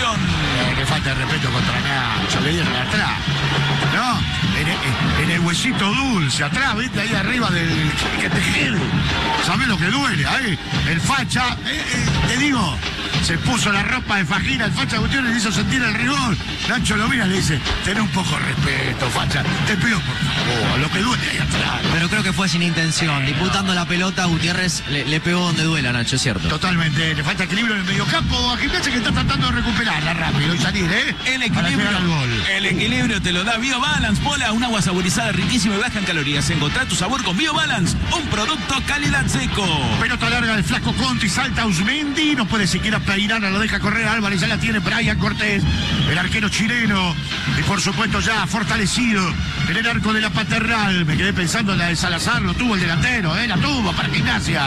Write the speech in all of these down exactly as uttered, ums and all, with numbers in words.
atención. Eh, que falta de respeto contra Nacho, le dieron atrás. No, en el, en el huesito dulce, atrás, viste, ahí arriba del que te jede. ¿Sabés lo que duele? Ahí, el facha, eh, eh, te digo, se puso la ropa de fajina, el facha Gutiérrez le hizo sentir el rigor. Nacho lo mira y le dice, ten un poco de respeto, facha, te pido por favor, lo que duele ahí atrás. Pero creo que fue sin intención. Disputando la pelota, Gutiérrez le, le pegó donde duela, Nacho, es cierto. Totalmente, le falta equilibrio en el mediocampo a Gimnasia, que está tratando de recuperarla rápido y salir, ¿eh? El equilibrio, al gol. el equilibrio te lo da BioBalance. Pola, un agua saborizada riquísima y baja en calorías. Encontrá tu sabor con BioBalance, un producto calidad seco. Pelota larga del flaco Conti, salta Usmendi, no puede siquiera peinar, lo deja correr Álvarez, ya la tiene Brian Cortés, el arquero chileno, y por supuesto ya fortalecido en el arco de la Paternal. Me quedé pensando en la de Salazar, lo tuvo el delantero, ¿eh? La tuvo para Gimnasia.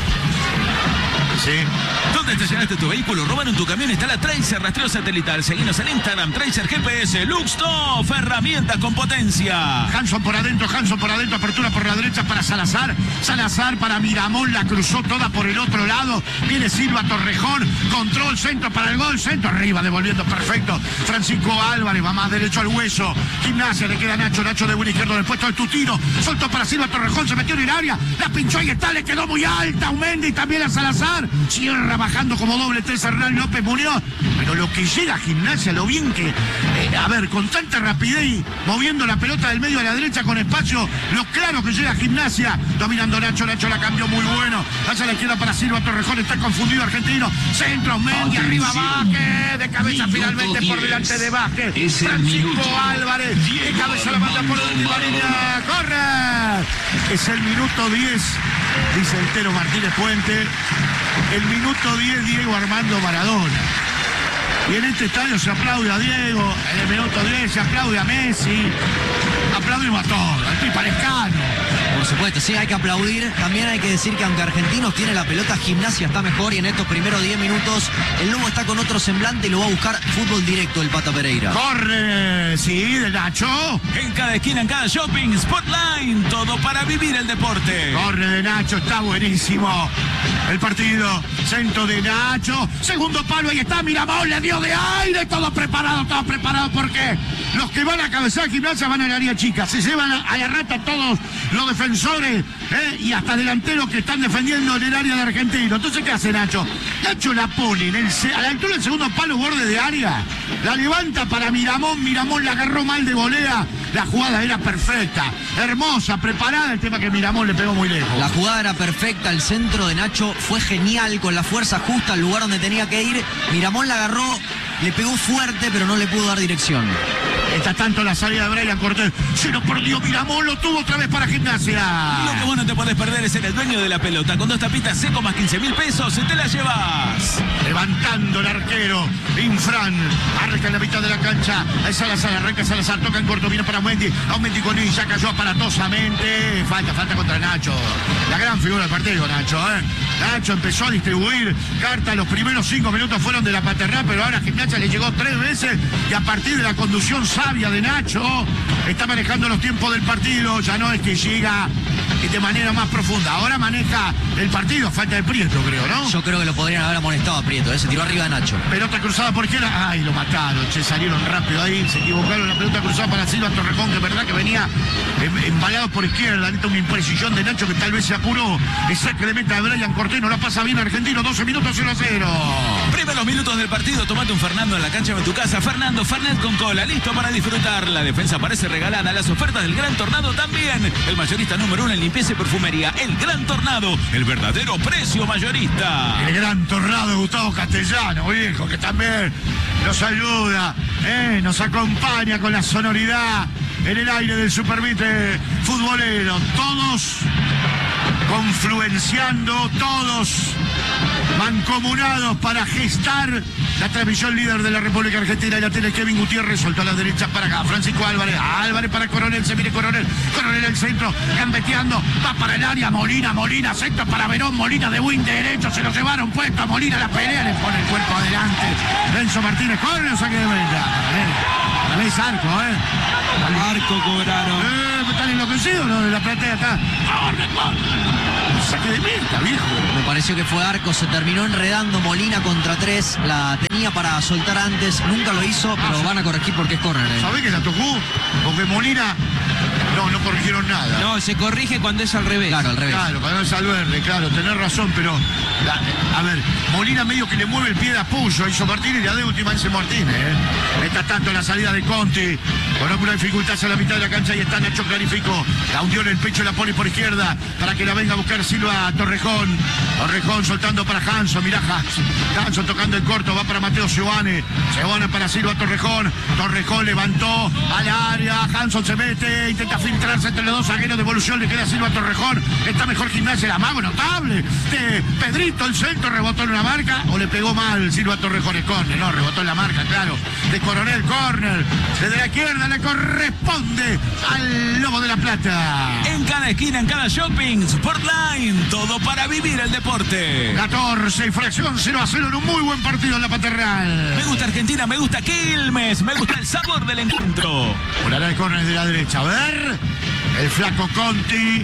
Sí. ¿Dónde estacionaste tu vehículo? ¿Robaron tu camión? Está la Tracer Rastreo Satelital. Seguinos en Instagram, Tracer G P S. Luxtoff, herramientas con potencia. Hanson por adentro, Hanson por adentro, apertura por la derecha para Salazar. Salazar para Miramón, la cruzó toda por el otro lado. Viene Silva Torrejón, control, centro para el gol, centro arriba, devolviendo perfecto. Francisco Álvarez va más derecho al hueso. Gimnasia, le queda Nacho, Nacho de buen izquierdo, después al Tutino. Soltó para Silva Torrejón, se metió en el área, la pinchó y está, le quedó muy alta. Umendi también a Salazar. Cierra bajando como doble tres Hernán López Muñoz. Pero lo que llega a Gimnasia, lo bien que, eh, a ver, con tanta rapidez y moviendo la pelota del medio a la derecha con espacio, lo claro que llega a Gimnasia. Dominando Nacho, Nacho la cambió muy bueno. Hacia la izquierda para Silva Torrejón, está confundido Argentino. Centro, Mendy, arriba Vázquez. De cabeza finalmente por delante de Vázquez. Francisco Álvarez. De cabeza la manda por la última línea. ¡Corre! Es el minuto diez, dice el Tero Martínez Puente. El minuto diez, Diego Armando Maradona. Y en este estadio se aplaude a Diego, en el minuto diez se aplaude a Messi, aplaudimos a todos, al Piparescano. Por supuesto, sí, hay que aplaudir. También hay que decir que aunque Argentinos tiene la pelota, Gimnasia está mejor y en estos primeros diez minutos el Lobo está con otro semblante y lo va a buscar fútbol directo el Pata Pereira. Corre, sí, de Nacho. En cada esquina, en cada shopping, Spotline, todo para vivir el deporte. Corre de Nacho, está buenísimo el partido. Centro de Nacho, segundo palo, ahí está Miramón, le dio de aire, todo preparado, todo preparado, porque los que van a cabezar Gimnasia van a la área chica, se llevan a, a la rata todos los defensores, ¿eh? Y hasta delanteros que están defendiendo en el área de Argentino. Entonces, ¿qué hace Nacho? Nacho la pone en el, a la altura del segundo palo, borde de área, la levanta para Miramón, Miramón la agarró mal de volea, la jugada era perfecta, hermosa, preparada, el tema que Miramón le pegó muy lejos. La jugada era perfecta, el centro de Nacho fue genial, con la fuerza justa al lugar donde tenía que ir. Miramón la agarró, le pegó fuerte, pero no le pudo dar dirección. Está tanto la salida de Brian Cortés. Se lo perdió Miramón, lo tuvo otra vez para Gimnasia. Lo que vos no te podés perder es ser el dueño de la pelota. Con dos tapitas seco más quince mil pesos, te la llevas. Levantando el arquero, Infran. Arranca en la mitad de la cancha. Ahí Salazar, arranca Salazar, toca en corto, viene para Mendy. Aumendi con ya cayó aparatosamente. Falta, falta contra Nacho. La gran figura del partido, Nacho, ¿eh? Nacho empezó a distribuir cartas. Los primeros cinco minutos fueron de la Paternal, pero ahora Gimnasia le llegó tres veces y a partir de la conducción sabia de Nacho está manejando los tiempos del partido. Ya no es que llega de manera más profunda, ahora maneja el partido. Falta de Prieto, creo, ¿no? Yo creo que lo podrían haber amonestado a Prieto, ¿eh? Se tiró arriba de Nacho. Pelota cruzada por izquierda, ay, lo mataron, che, salieron rápido ahí, se equivocaron. La pelota cruzada para Silva Torrejón, que es verdad que venía embalado por izquierda. Necesita una imprecisión de Nacho que tal vez se apuró. Esa que le mete a Brian Cortés, no la pasa bien Argentino. doce minutos, cero a cero. Primeros minutos del partido, tomate un Fernando en la cancha de tu casa. Fernando Fernet con cola, listo para disfrutar. La defensa parece regalada, las ofertas del Gran Tornado también. El mayorista número uno en limpieza y perfumería, el Gran Tornado, el verdadero precio mayorista. El Gran Tornado de Gustavo Castellano, viejo, que también nos ayuda, ¿eh? Nos acompaña con la sonoridad en el aire del Supervite futbolero. Todos confluenciando, todos mancomunados para gestar la transmisión líder de la República Argentina. Y la tiene Kevin Gutiérrez, soltó a la derecha para acá, Francisco Álvarez, Álvarez para Coronel, se viene Coronel, Coronel el centro, gambeteando, va para el área, Molina, Molina, centro para Verón, Molina de wing derecho, se lo llevaron puesto a Molina, la pelea, le pone el cuerpo adelante, Renzo Martínez, corre, saque de meta, Es arco, ¿eh? Arco cobraron. Eh, ¿están enloquecidos los de la platea acá? ¡Corre, corre! Saque de meta, viejo. Me pareció que fue arco, se terminó enredando Molina contra tres, la tenía para soltar antes, nunca lo hizo, pero van a corregir porque es córner. ¿eh? ¿Sabés que la tocó? Porque Molina... No, no corrigieron nada. No, se corrige cuando es al revés. Claro, al revés. Claro, cuando es al verde, claro, tenés razón, pero... la- a ver, Molina medio que le mueve el pie de apoyo a Iso Martínez y la de última dice Martínez, ¿eh? Mientras tanto, la salida de Conti, con alguna dificultad hacia la mitad de la cancha y está Nacho Clarificó. La hundió en el pecho y la pone por izquierda para que la venga a buscar Silva Torrejón. Torrejón soltando para Hanson, mirá Hanson. Hanson tocando el corto, va para Mateo Giovanni. Giovanni para Silva Torrejón. Torrejón levantó al área. Hanson se mete, intenta filtrarse entre los dos zagueros. Devolución, le queda a Silva Torrejón. Está mejor Gimnasia, el amago notable de Pedrito, el centro, rebotó en una marca o le pegó mal Silva Torrejón. El córner, no, rebotó en la marca, claro. De Coronel, córner. Desde la izquierda le corresponde al Lobo de la Plata. En cada esquina, en cada shopping, Sportline, todo para vivir el deporte. catorce y fracción cero a cero en un muy buen partido en la Paternal. Me gusta Argentina, me gusta Quilmes, me gusta el sabor del encuentro. Volará el córner de la derecha. A ver, el flaco Conti.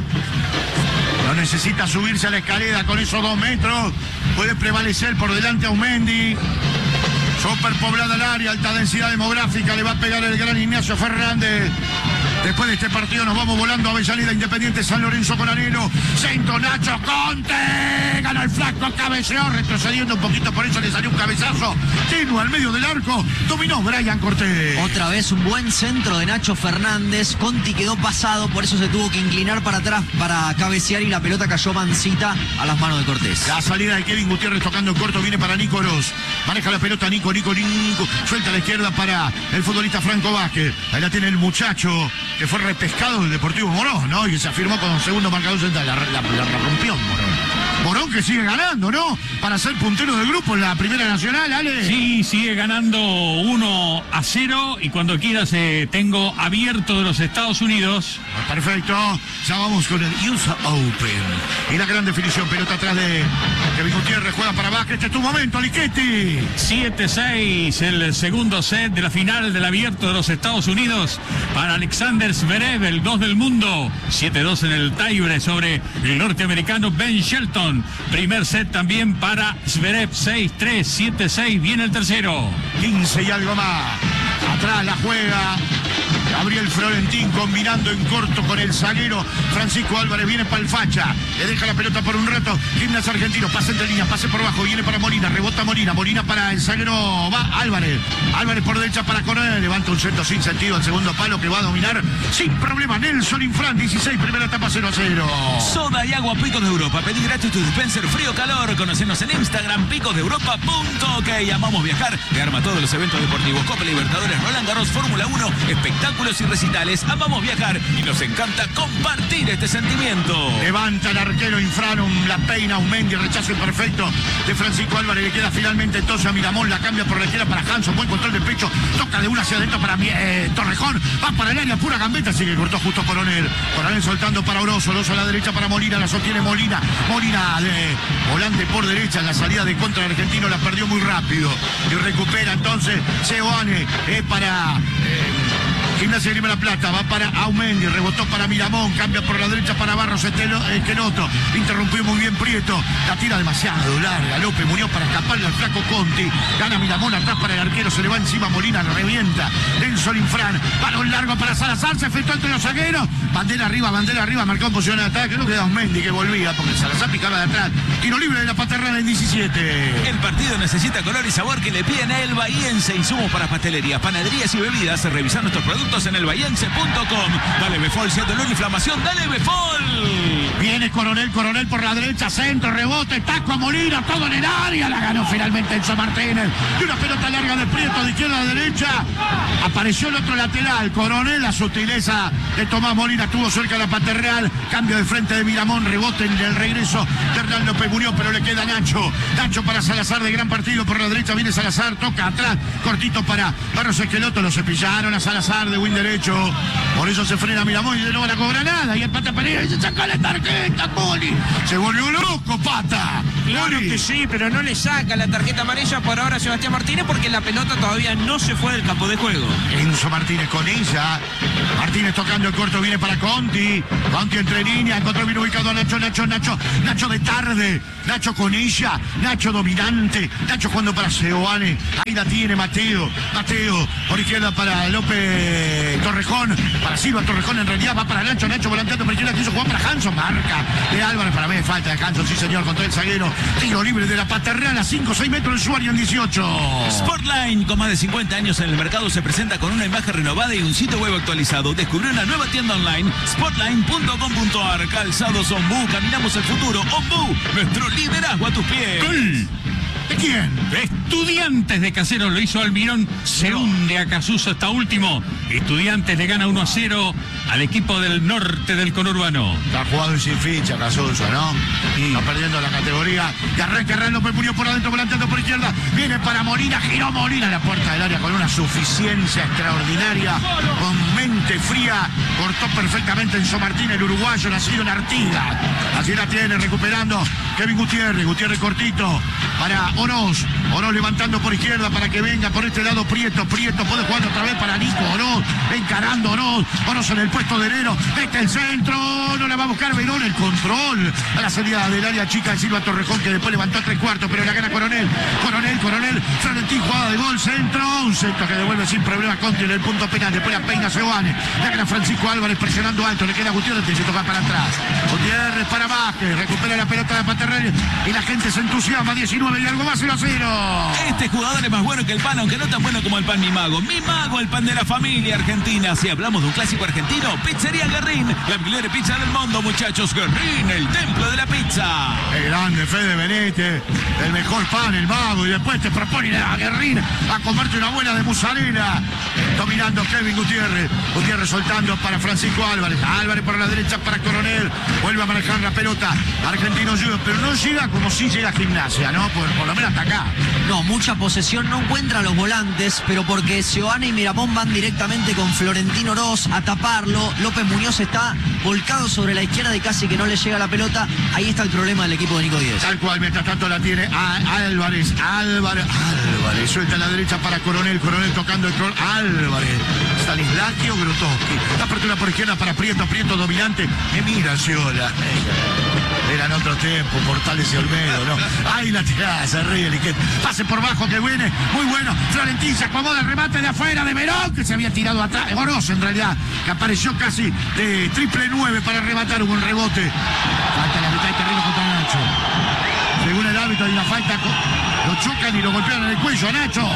No necesita subirse a la escalera con esos dos metros. Puede prevalecer por delante a Aumendi. Superpoblada el área, alta densidad demográfica. Le va a pegar el gran Ignacio Fernández. Después de este partido nos vamos volando a Avellaneda, Independiente San Lorenzo con Anelo. Centro Nacho Conte. Gana el flaco, cabeceó, retrocediendo un poquito, por eso le salió un cabezazo. Tenue al medio del arco. Dominó Brian Cortés. Otra vez un buen centro de Nacho Fernández. Conti quedó pasado, por eso se tuvo que inclinar para atrás para cabecear y la pelota cayó mansita a las manos de Cortés. La salida de Kevin Gutiérrez tocando en corto viene para Nico Oroz. Maneja la pelota Nico, Nico, Nico. Suelta a la izquierda para el futbolista Franco Vázquez. Ahí la tiene el muchacho que fue repescado del Deportivo Morón, ¿no? Y que se afirmó como segundo marcador central. La, la, la, la rompió Morón. Morón que sigue ganando, ¿no? Para ser puntero del grupo en la Primera Nacional, Ale. Sí, sigue ganando uno a cero y cuando quieras eh, tengo abierto de los Estados Unidos. Perfecto, ya vamos con el U S A Open. Y la gran definición, pelota atrás de Kevin Gutiérrez, juega para Vázquez. Este es tu momento, Lichetti. siete seis, el segundo set de la final del abierto de los Estados Unidos para Alexander Zverev, el dos del mundo. siete dos en el tiebreak sobre el norteamericano Ben Shelton. Primer set también para Zverev, seis tres, siete seis, viene el tercero. quince y algo más. Atrás la juega Gabriel Florentín combinando en corto con el zaguero Francisco Álvarez. Viene para el facha, le deja la pelota por un rato. Gimnasia Argentino, pase entre líneas, pase por abajo, viene para Molina, rebota Molina, Molina para el zaguero, va Álvarez. Álvarez por derecha para Coronel, levanta un centro sin sentido al segundo palo que va a dominar sin problema Nelson Infran. Dieciséis, primera etapa cero a cero. Soda y agua Picos de Europa. Pedí gratis tu dispenser frío calor. Conocenos en Instagram, picosdeeuropa punto ok. Amamos viajar. Te arma todos los eventos deportivos. Copa Libertadores, Roland Garros, Fórmula uno, espectáculos y recitales. Amamos viajar y nos encanta compartir este sentimiento. Levanta el arquero Infranum, la peina Aumendi, rechazo imperfecto de Francisco Álvarez. Le queda finalmente entonces a Miramón, la cambia por la izquierda para Hanson. Buen control del pecho, toca de una hacia adentro para eh, Torrejón. Va para el área, pura gambeta, así que cortó justo Coronel. Coronel soltando para Orozo, Orozo a la derecha para Molina, la sostiene Molina. Molina de volante por derecha, en la salida de contra el argentino la perdió muy rápido. Y recupera entonces Seoane eh, para... Eh, Gimnasia de Grima La Plata, va para Aumendi, rebotó para Miramón, cambia por la derecha para Barros Esqueloto, interrumpió muy bien Prieto, la tira demasiado larga, López Muñoz para escaparle al flaco Conti, gana Miramón atrás para el arquero, se le va encima Molina, revienta, Nelson Infran, balón largo para Salazar, se efectuó entre los zagueros, bandera arriba, bandera arriba, marcó en posición de ataque, creo que era Aumendi que volvía, porque Salazar picaba de atrás, tiro libre de la Paternal en diecisiete. El partido necesita color y sabor que le piden el Bahiense. Insumos para pastelerías, panaderías y bebidas. Revisar nuestros productos en el bahiense punto com. Dale Befol, si dolor, inflamación, dale Befol. Viene Coronel, Coronel por la derecha, centro, rebote, taco a Molina, todo en el área, la ganó finalmente Enzo Martínez. Y una pelota larga de Prieto de izquierda a derecha. Apareció el otro lateral, Coronel, la sutileza de Tomás Molina, estuvo cerca de la Paternal, cambio de frente de Miramón, rebote en el regreso de Hernán López Muñoz, pero le queda Nacho. Nacho para Salazar, de gran partido por la derecha, viene Salazar, toca atrás, cortito para Barros Esqueloto, lo cepillaron a Salazar de win derecho. Por eso se frena Miramón y no van a cobrar nada. Y el Pata Pereira dice, saca la tarjeta, Poli. Se volvió loco, Pata. Claro que sí, pero no le saca la tarjeta amarilla por ahora a Sebastián Martínez porque la pelota todavía no se fue del campo de juego. Enzo Martínez con ella. Martínez tocando el corto, viene para Conti. Conti entre líneas, encontró bien ubicado a Nacho, Nacho, Nacho. Nacho de tarde. Nacho con ella. Nacho dominante. Nacho jugando para Seoane. Ahí la tiene Mateo. Mateo por izquierda para López Torrejón. Para Silva Torrejón en realidad va para Nacho. Nacho volanteando por izquierda. Quiso jugar para Hanson. Marca de Álvarez. Para mí falta de Hanson. Sí, señor. Contra el zaguero. Tiro libre de la Paternal a cinco o seis metros del Suárez en dieciocho. Sportline, con más de cincuenta años en el mercado, se presenta con una imagen renovada y un sitio web actualizado. Descubrió una nueva tienda online, sportline punto com punto a r. Calzados Ombú, caminamos el futuro. Ombú, nuestro liderazgo a tus pies. ¡Gol! ¿De quién? Estudiantes de Caseros lo hizo Almirón, se hunde a Casuso hasta último. Estudiantes le gana uno a cero al equipo del norte del conurbano. Está jugado y sin ficha, Casuso, ¿no? Sí. Está perdiendo la categoría. Y arranca Hernán López Muñoz por adentro, volanteando por izquierda. Viene para Molina, giró Molina a la puerta del área con una suficiencia extraordinaria. Con mente fría, cortó perfectamente Enzo Martínez, el uruguayo, nacido en Artigas. Así la tiene, recuperando Kevin Gutiérrez. Gutiérrez cortito para Oroz. Oroz levantando por izquierda para que venga por este lado Prieto. Prieto puede jugar otra vez para Nico Oroz. Encarando Oroz. Oroz en el puesto de enero. Mete el centro. No le va a buscar Verón. El control a la salida del área chica de Silva Torrejón, que después levantó tres cuartos, pero la gana Coronel. Coronel, Coronel. Florentín, jugada de gol. Centro. Un centro que devuelve sin problema Conti en el punto penal. Después la peina Seoane. La gana Francisco Álvarez presionando alto. Le queda a Gutiérrez. Tiene que tocar para atrás. Gutiérrez para Vázquez. Recupera la pelota de Paternal. Y la gente se entusiasma. diecinueve y algo más. cero a cero. Este jugador es más bueno que el pan, aunque no tan bueno como el pan Mi Mago. Mi Mago, el pan de la familia argentina. Si hablamos de un clásico argentino, Pizzería Guerrín, la mejor pizza del mundo, muchachos. Guerrín, el templo de la pizza. El grande Fede Benete, el mejor pan, el Mago, y después te propone a Guerrín a comerte una buena de mozzarella. Dominando Kevin Gutiérrez. Gutiérrez soltando para Francisco Álvarez. Álvarez por la derecha para Coronel. Vuelve a manejar la pelota. Argentino llega, pero no llega como si llega a Gimnasia, ¿no? Por, por lo menos hasta acá. No, mucha posesión, no encuentra a los volantes, pero porque Seoane y Miramón van directamente con Florentino Oroz a taparlo. López Muñoz está volcado sobre la izquierda y casi que no le llega la pelota. Ahí está el problema del equipo de Nico Díez. Tal cual, mientras tanto la tiene a Álvarez. Álvarez, Álvarez. Suelta a la derecha para Coronel. Coronel tocando el cor. Álvarez. Stanislavski o Grotowski. La apertura por izquierda para Prieto. Prieto dominante. Me mira, Ciola. Eran otros tiempos, Portales y Olmedo, ¿no? Ahí la tirada, se ríe Liquet. Pase por bajo que viene, muy bueno. Florentín se acomoda el remate de afuera de Verón, que se había tirado atrás. Oroz, en realidad, que apareció casi de triple nueve para rematar. Hubo un rebote. Falta la mitad de terreno contra Nacho. Según el árbitro, hay una falta. Lo chocan y lo golpean en el cuello a Nacho.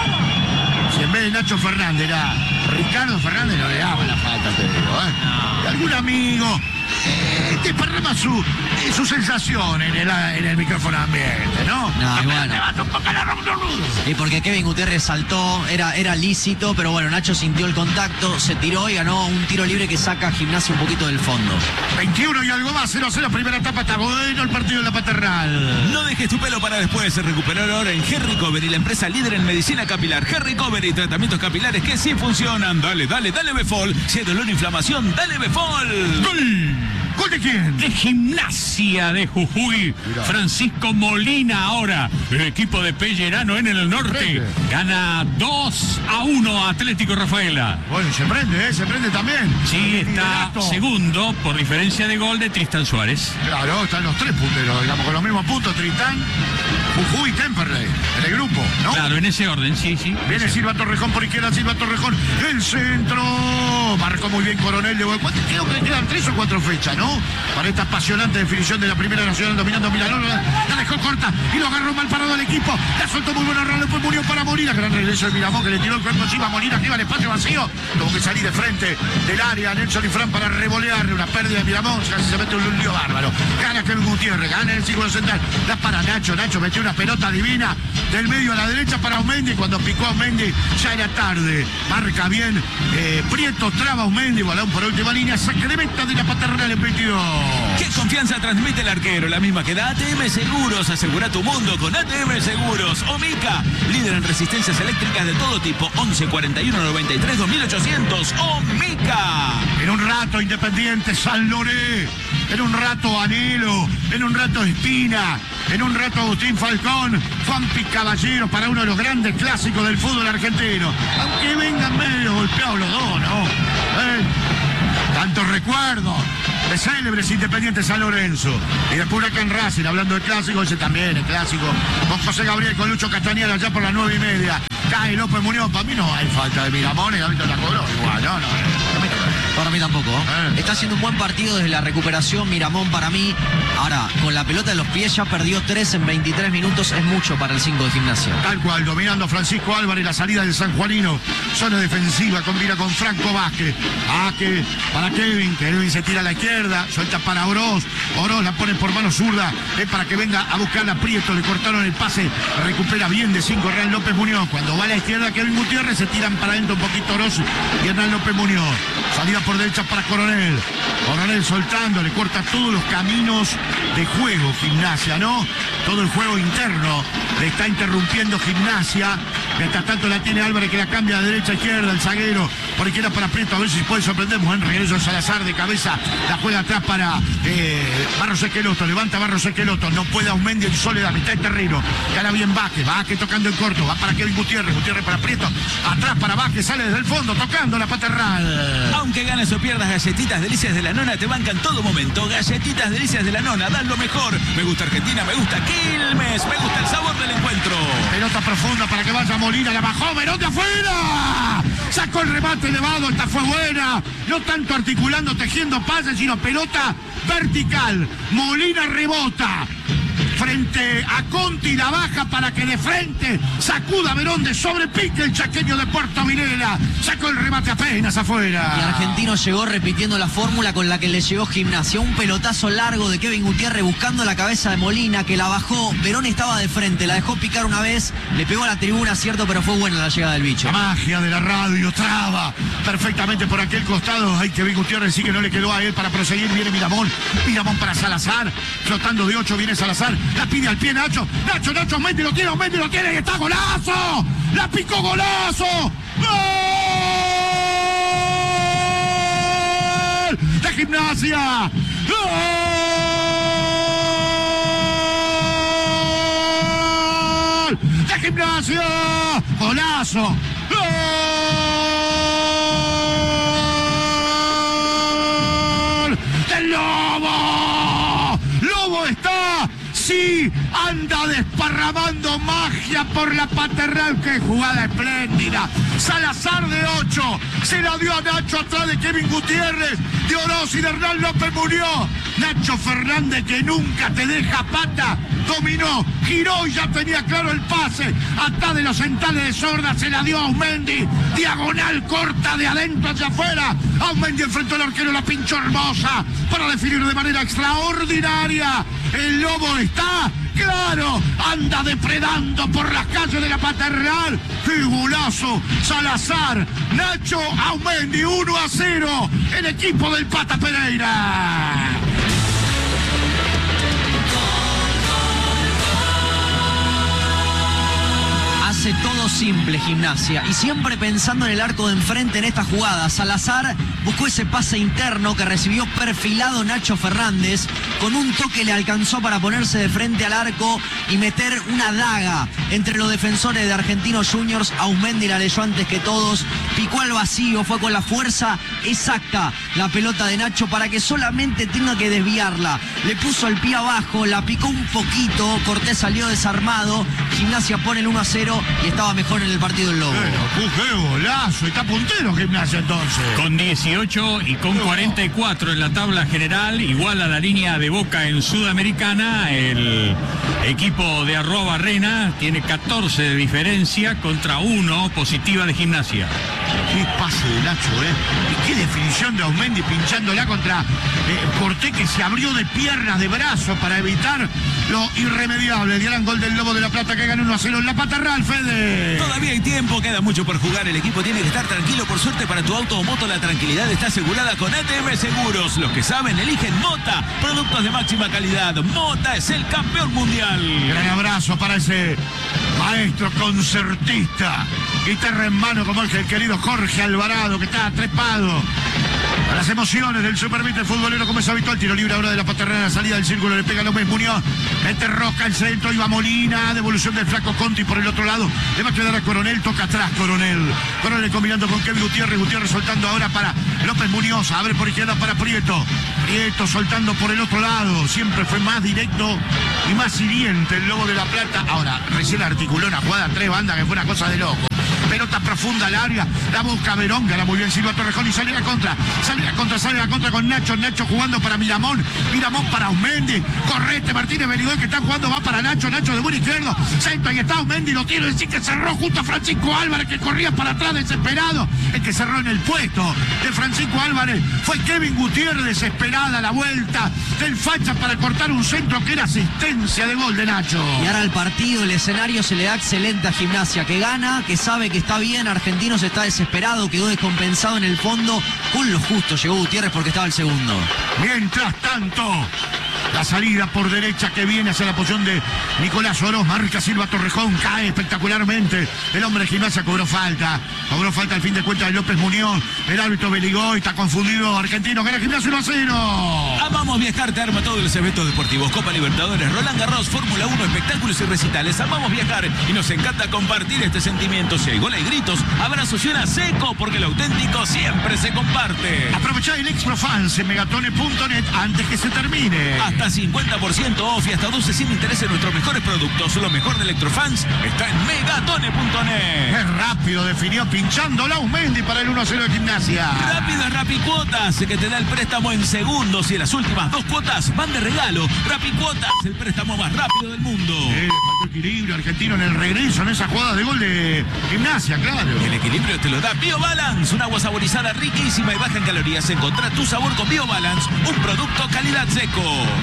Si en vez de Nacho Fernández era Ricardo Fernández, no le daba la falta, te digo, ¿eh? De algún amigo. Eh, desparrama su, eh, su sensación en el, en el micrófono ambiente, ¿no? No, Que bueno. levanta un poco la ronda. Y porque Kevin Gutiérrez saltó, era, era lícito, pero bueno, Nacho sintió el contacto, se tiró y ganó un tiro libre que saca a Gimnasia un poquito del fondo. veintiuno y algo más, cero a cero, primera etapa, está bueno el partido en la Paternal. No dejes tu pelo para después. Recuperar ahora en Hair Recovery, la empresa líder en medicina capilar. Hair Recovery, tratamientos capilares que sí funcionan. Dale, dale, dale Befol. Si hay dolor o inflamación, dale Befol. ¡Gol! ¿Gol de quién? De Gimnasia de Jujuy. Mirá. Francisco Molina ahora. El equipo de Pellerano en el norte. Prende. Gana dos a uno a Atlético Rafaela. Bueno, se prende, ¿eh? Se prende también. Sí, está Liderato. segundo por diferencia de gol de Tristan Suárez. Claro, están los tres punteros, digamos, con los mismos puntos, Tristán, Jujuy y Temperley, en el grupo, ¿no? Claro, en ese orden, sí, sí. Viene Ese. Silva Torrejón por izquierda, Silva Torrejón, el centro, marcó muy bien Coronel de Buen. Creo que quedan tres o cuatro fechas, ¿no? Para esta apasionante definición de la Primera Nacional dominando Milanón, la, la dejó corta y lo agarró mal parado el equipo, la soltó muy buena Ronald, después murió para Molina, gran regreso de Miramón que le tiró el cuerpo encima a Molina, arriba el espacio vacío, tuvo que salir de frente del área Nelson y Fran para revolearle, una pérdida de Miramón, casi se mete un lío bárbaro, gana Kevin Gutiérrez, gana el círculo central, da para Nacho, Nacho metió una pelota divina del medio a la derecha para Aumendi, cuando picó a Aumendi ya era tarde, marca bien, eh, Prieto traba a Aumendi, balón por última línea, saque de meta de la Paternal en veintidós. ¿Qué confianza transmite el arquero? La misma que da A T M Seguros. Asegura tu mundo con A T M Seguros. Omica, líder en resistencias eléctricas de todo tipo. once cuarenta y uno noventa y tres dos mil ochocientos. Omica. En un rato Independiente San Loré, en un rato Anhelo, en un rato Espina, en un rato Agustín Falcón, Juanpi Caballero para uno de los grandes clásicos del fútbol argentino. Aunque vengan medio golpeados los dos, ¿no? ¿Eh? Tantos recuerdos de célebres Independientes San Lorenzo. Y después Huracán Racing, hablando de clásico, ese también el clásico. Con José Gabriel, con Lucho Castañeda allá por las nueve y media. Cae López Muñoz. Para mí no hay falta de Miramón y Gabito la cobró. Igual, no, no. Para mí no. Para mí tampoco. Eh. Está haciendo un buen partido desde la recuperación Miramón para mí. Ahora, con la pelota en los pies ya perdió tres en veintitrés minutos. Es mucho para el cinco de Gimnasia. Tal cual, dominando a Francisco Álvarez, la salida del sanjuanino. Zona defensiva, combina con Franco Vázquez. Ah, que para Kevin, Kevin se tira a la izquierda, suelta para Oroz. Oroz la pone por mano zurda, es para que venga a buscar a Prieto. Le cortaron el pase, recupera bien de cinco Hernán López Muñoz. Cuando va a la izquierda Kevin Gutiérrez, se tiran para adentro un poquito Oroz y Hernán López Muñoz. Salida por derecha para Coronel. Coronel soltando, le corta todos los caminos de juego Gimnasia, ¿no? Todo el juego interno le está interrumpiendo Gimnasia. Mientras tanto la tiene Álvarez, que la cambia de derecha a izquierda, el zaguero por izquierda para Prieto, a ver si puede sorprender. Buen regreso de Salazar de cabeza, la juega atrás para eh, Barros Esqueloto, levanta Barros Esqueloto, no puede Aumendi en soledad, mitad de terreno, gana bien Vázquez, Vázquez tocando en corto, va para Kevin Gutiérrez, Gutiérrez para Prieto, atrás para Vázquez, sale desde el fondo, tocando la paternal. Aunque ganes o pierdas, Galletitas Delicias de la Nona te bancan todo momento. Galletitas Delicias de la Nona, dan lo mejor. Me gusta Argentina, me gusta Quilmes, me gusta el sabor del encuentro. Pelota profunda para que vaya Molina, la bajó, Verón de afuera. Sacó el remate elevado, esta fue buena. No tanto articulando, tejiendo pases, sino pelota vertical. Molina rebota frente a Conti, la baja para que de frente sacuda Verón de sobrepique el chaqueño de Puerto Vilela. Sacó el remate apenas afuera. Y Argentino llegó repitiendo la fórmula con la que le llegó Gimnasia. Un pelotazo largo de Kevin Gutiérrez buscando la cabeza de Molina, que la bajó. Verón estaba de frente, la dejó picar una vez, le pegó a la tribuna, cierto, pero fue buena la llegada del bicho. La magia de la radio traba perfectamente por aquel costado. Ay, Kevin Gutiérrez sí que no le quedó a él para proseguir. Viene Miramón, Miramón para Salazar, flotando de ocho, viene Salazar, la pide al pie Nacho, Nacho, Nacho, Aumendi lo tiene, Aumendi lo tiene y está golazo, la picó, golazo, ¡gol de Gimnasia! ¡Gol de Gimnasia! ¡Golazo! ¡Gol del Lobo! ¡Lobo está! Sí, anda desparramando magia por la paternal. ¡Qué jugada espléndida! Salazar de ocho, se la dio a Nacho atrás de Kevin Gutiérrez, de Oroz y de Hernán López Muñoz. Nacho Fernández, que nunca te deja pata, dominó, giró y ya tenía claro el pase. Atrás de los centrales de Sorda, se la dio a Aumendi, diagonal corta de adentro hacia afuera. Aumendi enfrentó al arquero, la pinchó hermosa para definir de manera extraordinaria. El Lobo está claro, anda depredando por las calles de la paternal. ¡Qué golazo! Salazar, Nacho, Aumendi, uno a cero, el equipo del Pata Pereira. Hace todo simple Gimnasia y siempre pensando en el arco de enfrente en esta jugada. Salazar buscó ese pase interno que recibió perfilado Nacho Fernández. Con un toque le alcanzó para ponerse de frente al arco y meter una daga entre los defensores de Argentinos Juniors. Aumendi la leyó antes que todos, picó al vacío, fue con la fuerza exacta la pelota de Nacho para que solamente tenga que desviarla. Le puso el pie abajo, la picó un poquito, Cortés salió desarmado. Gimnasia pone el uno a cero y estaba mejor en el partido el Lobo. Bueno, qué golazo, está puntero Gimnasia entonces. Con dieciocho y con cuarenta y cuatro en la tabla general, igual a la línea de Boca en Sudamericana, el equipo de Arroba Barrena tiene catorce de diferencia contra uno positiva de Gimnasia. Qué pase de Nacho, ¿eh? Y qué definición de Aumendi pinchándola contra eh, Cortés, que se abrió de piernas, de brazos para evitar lo irremediable. El gran gol del Lobo de la Plata, que gana uno a cero en la paternal, Fede. Todavía hay hay tiempo, queda mucho por jugar. El equipo tiene que estar tranquilo. Por suerte para tu auto o moto, la tranquilidad está asegurada con A T M Seguros. Los que saben eligen Mota, productos de máxima calidad. Mota es el campeón mundial. Gran abrazo para ese maestro concertista, guitarra en mano como el querido Jorge Alvarado, que está trepado a las emociones del Supervite futbolero, como es habitual. Tiro libre ahora de la Paternal, la salida del círculo, le pega López Muñoz, mete Roca el centro, iba Molina, devolución del flaco Conti por el otro lado, le va a quedar a Coronel, toca atrás Coronel, Coronel combinando con Kevin Gutiérrez, Gutiérrez soltando ahora para López Muñoz, abre por izquierda para Prieto, Prieto soltando por el otro lado, siempre fue más directo y más hiriente el Lobo de la Plata. Ahora, recién articuló una jugada a tres bandas que fue una cosa de loco. Pelota profunda al área, la busca Verón, gana muy bien Silva Torrejón y sale a contra, sale a contra, sale a contra con Nacho, Nacho jugando para Miramón, Miramón para Aumendi, Correte, Martínez Beligoy que están jugando, va para Nacho, Nacho de buen izquierdo, centro, ahí está Aumendi, lo tiene, decir que cerró junto a Francisco Álvarez que corría para atrás desesperado, el que cerró en el puesto de Francisco Álvarez fue Kevin Gutiérrez, desesperada la vuelta del facha para cortar un centro que era asistencia de gol de Nacho. Y ahora el partido, el escenario se le da excelente a Gimnasia, que gana, que sabe que está bien, Argentinos está desesperado, quedó descompensado en el fondo, con lo justo llegó Gutiérrez porque estaba el segundo. Mientras tanto, la salida por derecha que viene hacia la posición de Nicolás Oroz, marca Silva Torrejón, cae espectacularmente, el hombre de Gimnasia cobró falta, cobró falta al fin de cuentas de López Muñoz, el árbitro Beligoy está confundido, Argentino, gana Gimnasia uno a cero. Amamos Viajar, te arma todos los eventos deportivos, Copa Libertadores, Roland Garros, Fórmula uno, espectáculos y recitales. Amamos viajar y nos encanta compartir este sentimiento. Si hay gol, hay gritos, abrazos y una seco, porque lo auténtico siempre se comparte. Aprovechá el Expro Fans en megatone punto net antes que se termine. Hasta cincuenta por ciento off y hasta doce sin interés en nuestros mejores productos. Lo mejor de Electrofans está en megatone punto net. Es rápido, definió pinchando la Aumendi para el uno a cero de Gimnasia. Rápido es Rapicuotas, que te da el préstamo en segundos y las últimas dos cuotas van de regalo. Rapicuotas, el préstamo más rápido del mundo. Eh, le faltó equilibrio Argentino en el regreso, en esa jugada de gol de Gimnasia, claro. El equilibrio te lo da BioBalance, un agua saborizada riquísima y baja en calorías. Encontrá tu sabor con BioBalance, un producto calidad seco.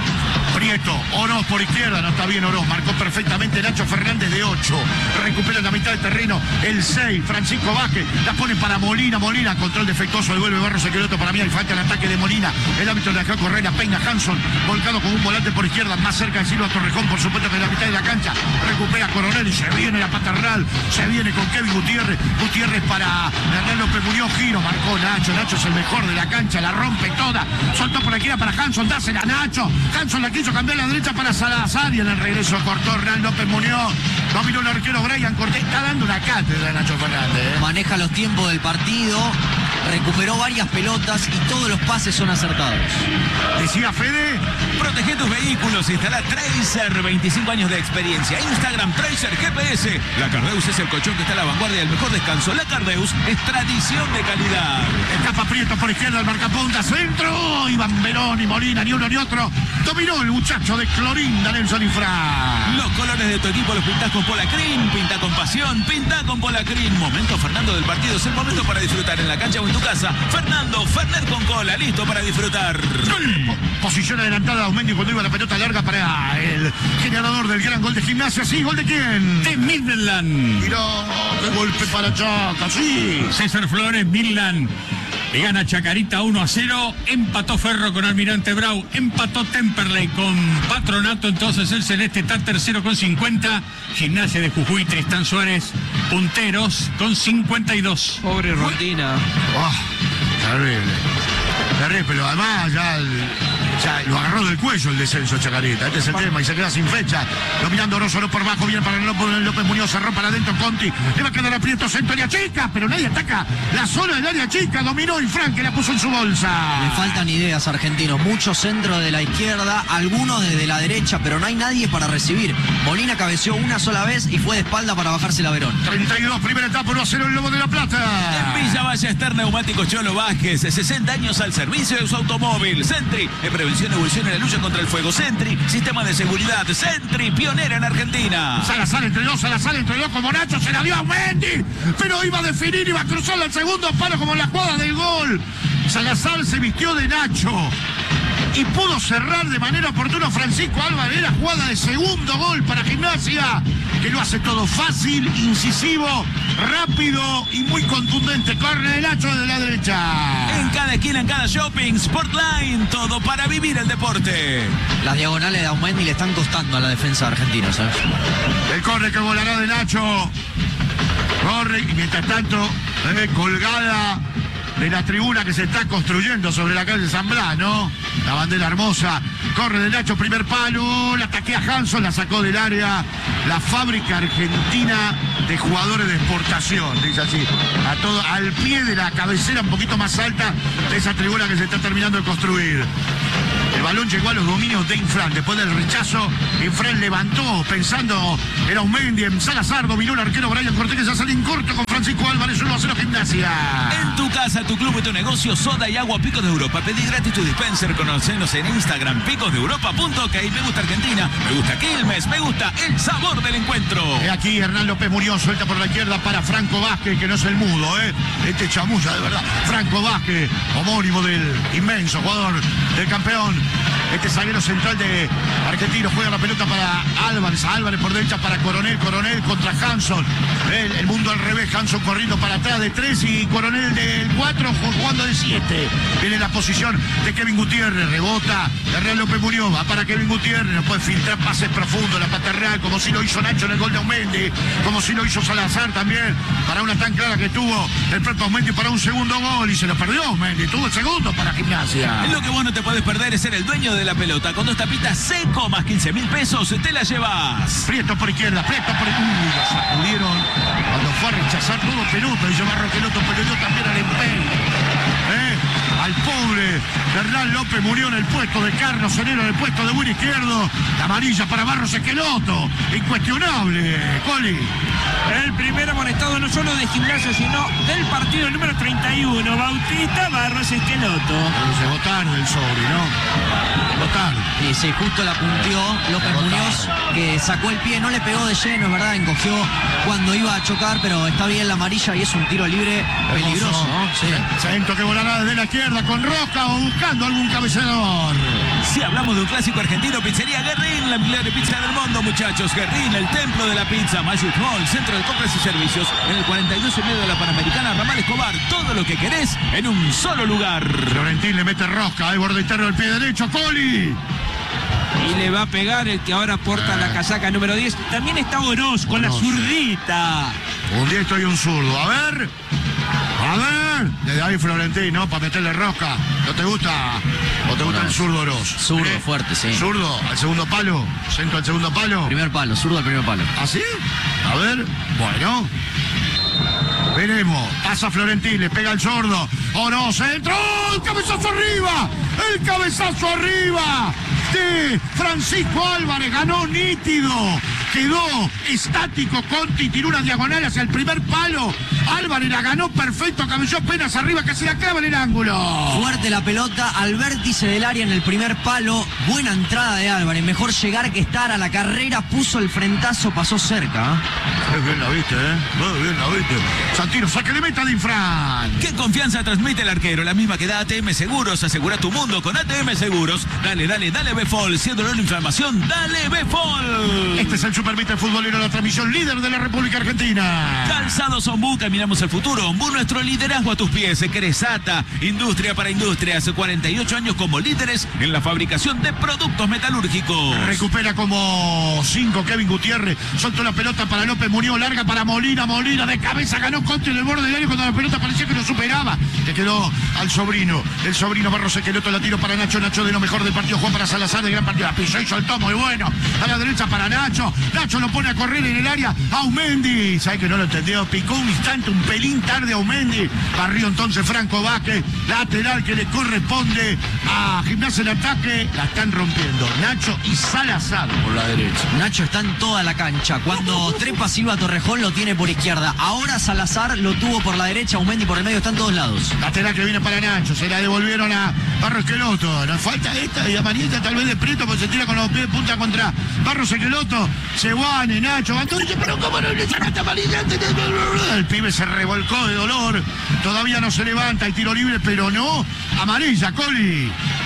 Prieto, Oroz por izquierda, no está bien Oroz, marcó perfectamente Nacho Fernández de ocho, recupera la mitad del terreno, el seis, Francisco Vázquez, la pone para Molina, Molina, control defectuoso, devuelve Barros Equeloto, para mí hay falta el ataque de Molina, el árbitro de acá correr, la peina Hanson, volcado con un volante por izquierda, más cerca de Silva Torrejón, por supuesto que en la mitad de la cancha, recupera Coronel y se viene la Paternal, se viene con Kevin Gutiérrez, Gutiérrez para Hernán López Muñoz, giro, marcó Nacho, Nacho es el mejor de la cancha, la rompe toda, soltó por aquí para Hanson, dásela a Nacho, Hanson la quiso cambiar a la derecha para Salazar y en el regreso cortó Hernán López Muñoz, dominó el arquero Brian Cortés, está dando una cátedra Nacho Fernández. ¿eh? Maneja los tiempos del partido, recuperó varias pelotas y todos los pases son acertados. Decía Fede, protege tus vehículos, instala Tracer, veinticinco años de experiencia. Instagram Tracer G P S. La Cardeus es el colchón que está a la vanguardia del mejor descanso. La Cardeus es tradición de calidad. Escapa Prieto por izquierda, el marcapunta, centro, Iván Verón y Molina, ni uno ni otro. Dominó el muchacho de Clorinda, Nelson Infra. Los colores de tu equipo los pintás con Polacrim, pinta con pasión, pinta con Polacrim. Momento Fernando del partido, es el momento para disfrutar en la cancha o en tu casa. Fernando, Fernet con cola, listo para disfrutar. Po- Posición adelantada de Aumendi cuando iba la pelota larga para el generador del gran gol de Gimnasia. Sí, ¿gol de quién? De Midland. Miró, qué golpe para Chaca, sí. César Flores, Midland. Le gana Chacarita uno a cero. Empató Ferro con Almirante Brau. Empató Temperley con Patronato. Entonces el Celeste está tercero con cincuenta. Gimnasia de Jujuy, Tristán Suárez, punteros con cincuenta y dos. Pobre Rondina. Oh, terrible. Terrible, pero además ya, ya lo agarró del cuello el descenso Chacarita. Este es el tema y se queda sin fecha. Dominando Oroz, Oroz por bajo, viene para López, López Muñoz, cerró para adentro Conti. Le va a quedar aprieto centro, área chica, pero nadie ataca la zona del área chica. Dominó y Frank que la puso en su bolsa. Le faltan ideas Argentinos, mucho centro de la izquierda, algunos desde la derecha, pero no hay nadie para recibir. Molina cabeció una sola vez y fue de espalda para bajarse la Verón. treinta y dos, primera etapa, uno a cero el Lobo de la Plata. En Villa Ballester, Neumáticos Cholo Vázquez, sesenta años al servicio de su automóvil. Sentry, en prevención y evolución en la lucha contra el fuego. Sentry, sistema de seguridad. Sentry, pionera en Argentina. Salazar entre dos, Salazar entre dos como Nacho, se la dio a Mendy, pero iba a definir, iba a cruzar el segundo palo como en la jugada del gol. Salazar se vistió de Nacho. y pudo cerrar de manera oportuna Francisco Álvarez. La jugada de segundo gol para Gimnasia, que lo hace todo fácil, incisivo, rápido y muy contundente. Corre de Nacho de la derecha. En cada esquina, en cada shopping, Sportline, todo para vivir el deporte. Las diagonales de Aumendi le están costando a la defensa argentina, ¿sabes? El corre que volará de Nacho. Corre y mientras tanto, eh, colgada de la tribuna que se está construyendo sobre la calle San Blas, ¿no? La bandera hermosa. Corre de Nacho, primer palo. La taquea Hanson, la sacó del área. La fábrica argentina de jugadores de exportación, dice así. A todo, al pie de la cabecera un poquito más alta de esa tribuna que se está terminando de construir. El balón llegó a los dominios de Infran. Después del rechazo, Infran levantó pensando en Aumendi, en Salazar. Dominó el arquero Brian Cortés, que ya sale en corto con Francisco Álvarez. uno a cero Gimnasia. En tu casa, tu club y tu negocio, soda y agua Picos de Europa. Pedí gratis tu dispenser. Conocenos en Instagram, picos de europa punto ok. Me gusta Argentina, me gusta Quilmes, me gusta el sabor del encuentro. Y aquí Hernán López Muñoz suelta por la izquierda para Franco Vázquez, que no es el mudo, ¿eh? Este chamulla de verdad. Franco Vázquez, homónimo del inmenso jugador, del campeón. Este zaguero central de Argentino juega la pelota para Álvarez. Álvarez por derecha para Coronel. Coronel contra Hanson. El, el mundo al revés. Hanson corriendo para atrás de tres y Coronel del cuatro jugando de siete. Viene la posición de Kevin Gutiérrez. Rebota. Hernán López Muñoz va para Kevin Gutiérrez. No puede filtrar pases profundos. La pata real, como si lo hizo Nacho en el gol de Aumendi. Como si lo hizo Salazar también. Para una tan clara que tuvo el propio Aumendi para un segundo gol. Y se lo perdió Aumendi. Tuvo el segundo para Gimnasia. Lo que vos no te podés perder es ser el dueño de la pelota. Con dos tapitas seco más quince mil pesos te la llevas. Prieto por izquierda, Prieto por izquierda. Uy, lo sacudieron cuando fue a rechazar todo Peluto. Y lleva Roqueloto, pero dio también al empeño. ¿Eh? Al pobre Hernán López murió en el puesto de Carlos Enero, en el puesto de buen izquierdo. La amarilla para Barros Esqueloto. Incuestionable, Coli. El primer amonestado no solo de Gimnasia, sino del partido número treinta y uno, Bautista Barros Esqueloto. Llegó tarde el sobre, ¿no? Llegó tarde. Sí, sí, justo la punteó López Muñoz, que sacó el pie, no le pegó de lleno, es verdad, encogió cuando iba a chocar, pero está bien la amarilla y es un tiro libre peligroso, ¿no? Sí. Centro que volará desde la izquierda con Roca o buscando algún cabeceador. Si hablamos de un clásico argentino, Pizzería Guerrín, la mejor pizza del mundo, muchachos. Guerrín, el templo de la pizza. Magic Mall, centro de compras y servicios. En el cuarenta y dos y medio de la Panamericana, Ramal Escobar. Todo lo que querés en un solo lugar. Florentín le mete Rosca, al borde interno del pie derecho, Coli. Y le va a pegar el que ahora porta la casaca número diez. También está Oroz con la zurdita. Un diestro y un zurdo. A ver. A ver. Desde ahí Florentín, ¿no? Para meterle Rosca. ¿No te gusta? ¿O te gusta el zurdo Oroz? Zurdo, ¿Eh? fuerte, sí. Zurdo, al segundo palo. Centro al segundo palo. Primer palo, zurdo al primer palo. ¿Ah, sí? A ver. Bueno. Veremos. Pasa Florentín, le pega el zurdo. Oroz, entró. ¡El cabezazo arriba! ¡El cabezazo arriba! De Francisco Álvarez, ganó nítido, quedó estático. Conti tiró una diagonal hacia el primer palo. Álvarez la ganó perfecto, cabezó apenas arriba, casi la clava en el ángulo. Fuerte la pelota al vértice del área en el primer palo. Buena entrada de Álvarez, mejor llegar que estar a la carrera, puso el frentazo, pasó cerca. Muy bien la viste, ¿eh? Muy bien la viste. Santino, saque de meta de Infran. ¿Qué confianza transmite el arquero? La misma que da A T M Seguros. Asegura tu mundo con A T M Seguros. Dale, dale, dale Befol. Si es dolor o inflamación, dale Befol. Este es el Supervite Futbolero, la transmisión líder de la República Argentina. Calzados Ombú, caminamos el futuro. Ombú, nuestro liderazgo a tus pies. Cresata, industria para industrias. cuarenta y ocho años como líderes en la fabricación de productos metalúrgicos. Recupera como cinco Kevin Gutiérrez. Soltó la pelota para López Muñoz, larga para Molina. Molina de cabeza ganó Conti en el borde del área cuando la pelota parecía que lo superaba. Le quedó al sobrino. El sobrino Barros Esqueloto la tiró para Nacho. Nacho de lo mejor del partido. Juan para Salazar de gran partido. La pisó y soltó muy bueno. A la derecha para Nacho. Nacho lo pone a correr en el área. Aumendi. ¿Sabe que no lo entendió? Picó un instante, un pelín tarde Aumendi. Barrió entonces Franco Vázquez. Lateral que le corresponde a Gimnasia en ataque. La están rompiendo Nacho y Salazar por la derecha. Nacho está en toda la cancha. Cuando trepa Silva Torrejón lo tiene por izquierda. Ahora Salazar lo tuvo por la derecha. Aumendi por el medio, está en todos lados. Lateral que viene para Nacho. Se la devolvieron a Barros Esqueloto. Nos falta esta y amarilla tal vez de Prieto porque se tira con los pies de punta contra Barros Esqueloto. Seguane, Nacho, Antonio, pero cómo no le sacaste amarilla. El pibe se revolcó de dolor. Todavía no se levanta el tiro libre, pero no. Amarilla, Coli.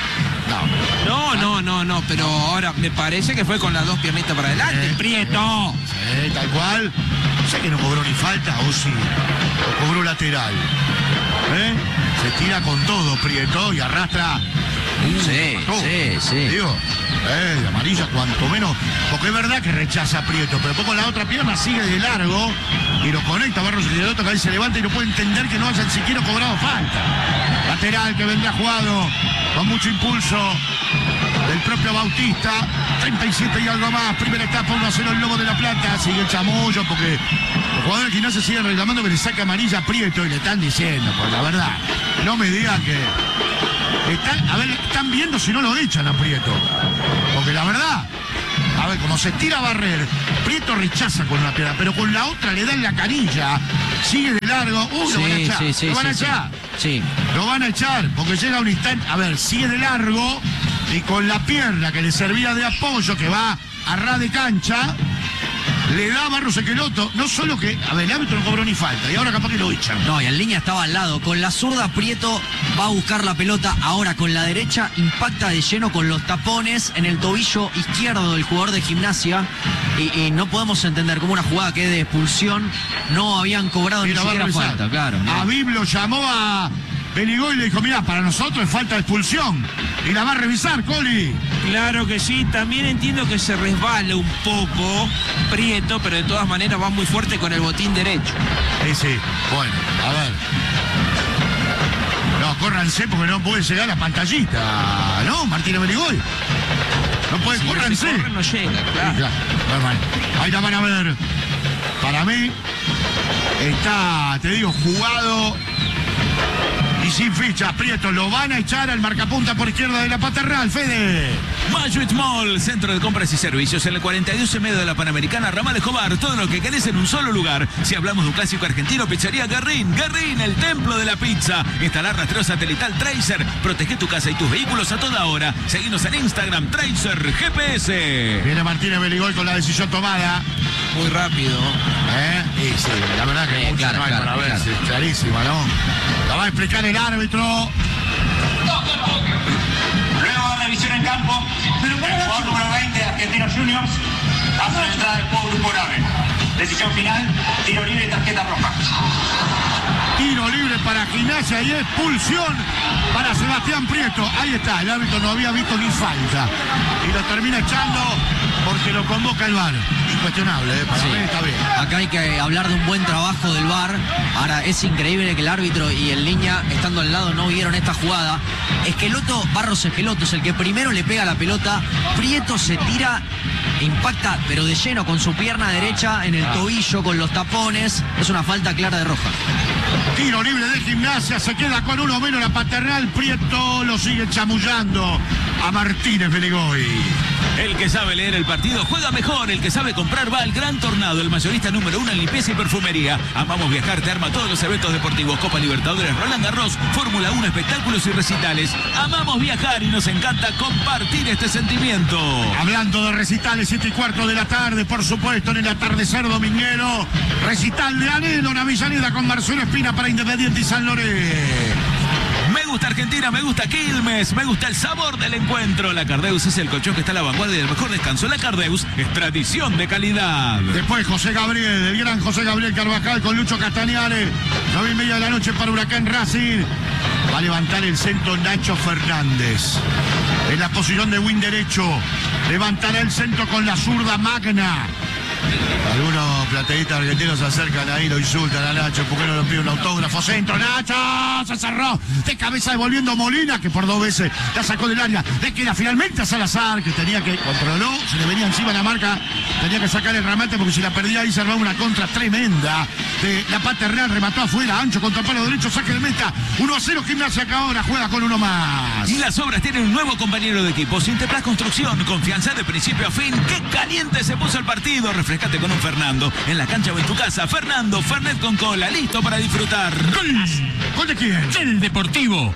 No. No, no, no, no, pero ahora me parece que fue con las dos piernitas para adelante. Eh. Prieto. Sí, tal cual. Sé que no cobró ni falta, o sí. O cobró lateral. ¿Eh? Se tira con todo, Prieto, y arrastra. Uh, Sí, todo. sí, sí. Digo, eh, de amarilla cuanto menos. Porque es verdad que rechaza a Prieto, pero después con la otra pierna sigue de largo y lo conecta a Barros Esqueloto, que ahí se levanta y no puede entender que no hayan siquiera cobrado falta. Lateral que vendrá jugado con mucho impulso del propio Bautista. treinta y siete y algo más. Primera etapa, uno a cero el Lobo de la Plata. Sigue el chamullo porque los jugadores de Gimnasia siguen reclamando que le saca amarilla a Prieto y le están diciendo, pues la verdad, no me digan que... Están, a ver, están viendo si no lo echan a Prieto. Porque la verdad, a ver, como se tira a barrer, Prieto rechaza con una pierna, pero con la otra le da en la canilla, sigue de largo, uh, lo van a Sí, echar, sí, sí, lo van a sí, echar. Sí. Lo van a echar, porque llega un instante, a ver, sigue de largo y con la pierna que le servía de apoyo, que va a ras de cancha, le da a Barros Esqueloto, no solo que, a ver, el árbitro no cobró ni falta, y ahora capaz que lo echan. No, y en línea estaba al lado. Con la zurda Prieto va a buscar la pelota. Ahora con la derecha impacta de lleno con los tapones en el tobillo izquierdo del jugador de Gimnasia. Y, y no podemos entender cómo una jugada que es de expulsión no habían cobrado Y ni lo va a siquiera revisar. falta, claro. ¿no? A Bib lo llamó a Benigoy y le dijo, mira, para nosotros es falta de expulsión. Y la va a revisar, Coli. Claro que sí, también entiendo que se resbala un poco Prieto, pero de todas maneras va muy fuerte con el botín derecho. Sí, sí. Bueno, a ver. No, córranse porque no puede llegar a la pantallita, ¿no? Martínez Benigoy. No puede, Si no se córranse. corre, no llega, Sí, claro. claro. Bueno, bueno. Ahí la van a ver. Para mí, está, te digo, jugado y sin fichas. Prieto lo van a echar al marcapunta por izquierda de la Paternal, Fede. Majut Mall, centro de compras y servicios en el cuarenta y dos y medio de la Panamericana, Ramal Escobar. Todo lo que querés en un solo lugar. Si hablamos de un clásico argentino, Pizzería Guerrín. Guerrín, el templo de la pizza. Instalar rastreo satelital Tracer. Protege tu casa y tus vehículos a toda hora. Seguinos en Instagram, Tracer G P S. Viene Martínez Benigoy con la decisión tomada. Muy rápido. ¿Eh? Y sí, la verdad que Sí, mucho claro, no hay claro, para ver, claro. sí, clarísima, ¿no? La va a explicar el árbitro. Luego de revisión en campo, el jugador número veinte de Argentinos Juniors hace la entrada del juego grupo nueve. Decisión final, tiro libre y tarjeta roja. Tiro libre para Gimnasia y expulsión para Sebastián Prieto. Ahí está, el árbitro no había visto ni falta. Y lo termina echando porque lo convoca el V A R. Incuestionable, ¿eh? Para Sí. mí está bien. Acá hay que hablar de un buen trabajo del V A R. Ahora, es increíble que el árbitro y el línea, estando al lado, no vieron esta jugada. Esqueloto, Barros Esqueloto es el que primero le pega la pelota. Prieto se tira, impacta, pero de lleno con su pierna derecha en el tobillo, con los tapones. Es una falta clara de roja. Tiro libre de Gimnasia, se queda con uno menos la Paternal. Prieto lo sigue chamullando a Martínez Benigoy. El que sabe leer el partido juega mejor. El que sabe comprar va al Gran Tornado, el mayorista número uno en limpieza y perfumería. Amamos Viajar te arma todos los eventos deportivos: Copa Libertadores, Roland Garros, Fórmula uno, espectáculos y recitales. Amamos viajar y nos encanta compartir este sentimiento. Hablando de recitales, siete y cuarto de la tarde, por supuesto, en el atardecer dominguero. Recital de Anelo, una Avellaneda con Marcelo Espina para Independiente y San Lorenzo. Me gusta Argentina, me gusta Quilmes, me gusta el sabor del encuentro. La Cardeus es el colchón que está a la vanguardia del mejor descanso. La Cardeus es tradición de calidad. Después José Gabriel, el gran José Gabriel Carvajal con Lucho Castañares. nueve y media de la noche para Huracán Racing. Va a levantar el centro Nacho Fernández. En la posición de win derecho. Levantará el centro con la zurda Magna. Algunos plateístas argentinos se acercan ahí, lo insultan a Nacho, ¿por qué no le pide un autógrafo? Centro, Nacho, se cerró, de cabeza devolviendo Molina, que por dos veces la sacó del área, le queda finalmente a Salazar, que tenía que, controló, se le venía encima la marca, tenía que sacar el remate porque si la perdía ahí se armaba una contra tremenda de la Paternal, remató afuera, ancho contra el palo derecho, saque de meta, uno a cero, Gimnasia que ahora juega con uno más. Y las obras tienen un nuevo compañero de equipo, Sinteplas Construcción, confianza de principio a fin. ¡Qué caliente se puso el partido! Refrescante refrescate con un Fernando. En la cancha o en tu casa, Fernando, Fernet con cola, listo para disfrutar. ¡Gol! ¿Gol de quién? Del Deportivo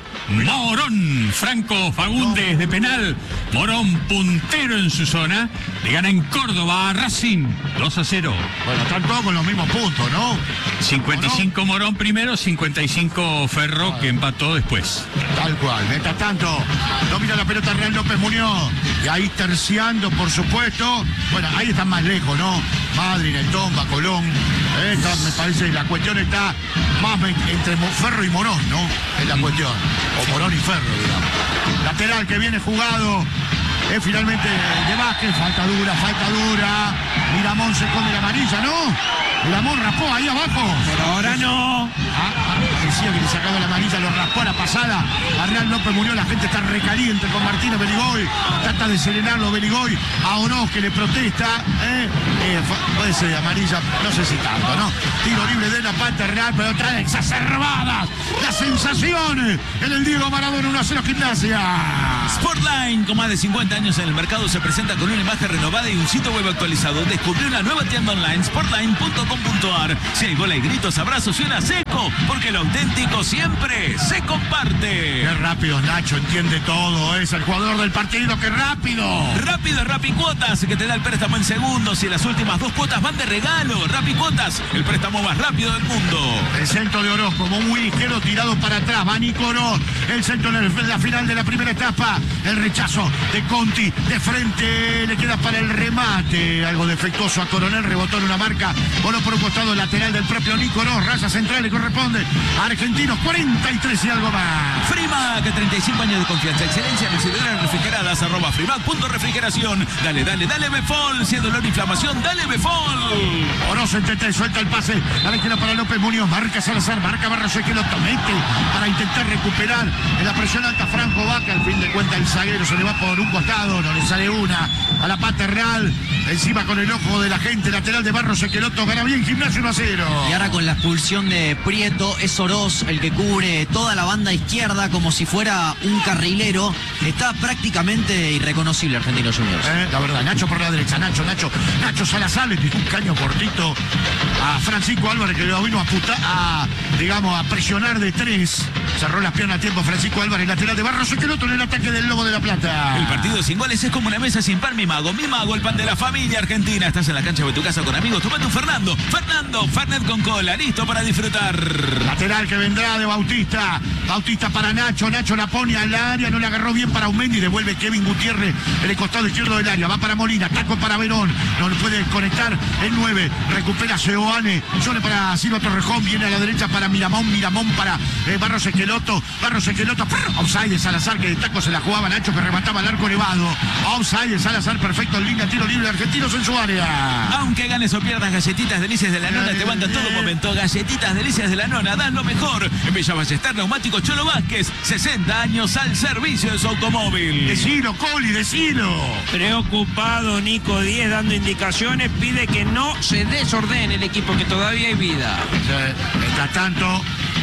Morón. Franco Fagundes de penal. Morón puntero en su zona. Le gana en Córdoba a Racing dos a cero. Bueno, están todos con los mismos puntos, ¿no? cincuenta y cinco Morón primero, cincuenta y cinco Ferro que empató después. Tal cual. Mientras tanto, domina la pelota Real López Muñoz. Y ahí terciando, por supuesto. Bueno, ahí están más lejos, ¿no? Madrid, el Tomba, Colón. Eh, está, me parece que la cuestión está más entre Ferro y Morón, ¿no? Es la cuestión. O Morón y Ferro, digamos. Lateral que viene jugado. Es finalmente de Vázquez. Falta dura, falta dura. Miramón se come la amarilla, ¿no? Miramón raspó ahí abajo. Pero ahora no. Ah, ah, decía que le sacaba la amarilla, lo raspó a la pasada. A Real López Muñoz, la gente está recaliente con Martínez Beligoy. Trata de serenarlo Beligoy. A Oroz que le protesta. Eh, eh, puede ser amarilla, no sé si tanto, ¿no? Tiro libre de la parte Real, pero trae exacerbadas las sensaciones en el Diego Maradona. uno a cero Gimnasia. Sportline, con más de cincuenta años en el mercado, se presenta con una imagen renovada y un sitio web actualizado. Descubrió una nueva tienda online, sportline punto com punto ar. Si hay gol, hay gritos, abrazos y una seco, porque lo auténtico siempre se comparte. Qué rápido Nacho, entiende todo. Es el jugador del partido, qué rápido. Rápido es Rapicuotas, que te da el préstamo en segundos y las últimas dos cuotas van de regalo. Rapicuotas, el préstamo más rápido del mundo. El centro de Oroz, como un izquierdo tirado para atrás. Va Nico Oroz. El centro en la final de la primera etapa. El rechazo de Conti de frente. Le queda para el remate. Algo defectuoso a Coronel. Rebotó en una marca. Oroz por un costado lateral del propio Nico Oroz. Raya central le corresponde a Argentinos. cuarenta y tres y algo más. Frimac, treinta y cinco años de confianza, excelencia en residuales refrigeradas. Arroba Frimac punto refrigeración. Dale, dale, dale Befol. Si es dolor e inflamación, dale Befol. Oroz entre suelta el pase. A la izquierda para López Muñoz. Marca Salazar. Marca Barros que lo mete para intentar recuperar en la presión alta Franco Vaca. Al fin de cuentas el zaguero se le va por un costado. No le sale una a la pata Real. Encima con el ojo de la gente. Lateral de Barros Esqueloto. Gana bien Gimnasia uno a cero. Y ahora con la expulsión de Prieto, es Oroz el que cubre toda la banda izquierda como si fuera un carrilero. Está prácticamente irreconocible Argentinos Juniors. Eh, la verdad, Nacho por la derecha. Nacho, Nacho, Nacho Salazar le tiró un caño cortito a Francisco Álvarez, que lo vino a puta, a, digamos, a presionar de tres. Cerró las piernas a tiempo Francisco Álvarez, lateral de Barros Esqueloto en el ataque del Lobo de la Plata. El partido sin goles es como una mesa sin pan, mi mago. Mi mago, el pan de la familia argentina. Estás en la cancha de tu casa con amigos, tomando un Fernando. Fernando, Fernet con cola, listo para disfrutar. Lateral que vendrá de Bautista. Bautista para Nacho. Nacho la pone al área, no la agarró bien para Aumendi. Devuelve Kevin Gutiérrez en el costado izquierdo del área. Va para Molina, taco para Verón. No le puede conectar el nueve. Recupera Seoane. Sole para Silva Torrejón. Viene a la derecha para Miramón. Miramón para eh, Barros Esqueloto. Barros Esqueloto. Offside de Salazar, que de taco se la jugaba Nacho, que remataba el arco elevado. Offside de Salazar, perfecto en línea, tiro libre Argentinos en su área. Aunque ganes o pierdas, Galletitas Delicias de la Nona te bancan todo momento. Galletitas Delicias de la Nona, dan lo mejor. En Villa Ballester, Neumático Cholo Vázquez, sesenta años al servicio de su automóvil. Decilo, Coli, decilo. Preocupado Nico Díez dando indicaciones, pide que no se desordene el equipo, que todavía hay vida. Sí, mientras tanto,